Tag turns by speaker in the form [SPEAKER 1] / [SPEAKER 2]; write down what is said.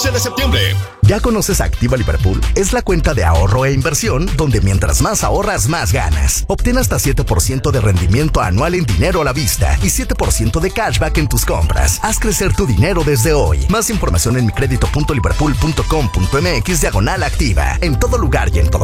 [SPEAKER 1] 15 de septiembre.
[SPEAKER 2] ¿Ya conoces Activa Liverpool? Es la cuenta de ahorro e inversión donde mientras más ahorras, más ganas. Obtén hasta 7% de rendimiento anual en dinero a la vista y 7% de cashback en tus compras. Haz crecer tu dinero desde hoy. Más información en micredito.liverpool.com.mx/activa. En todo lugar y en todo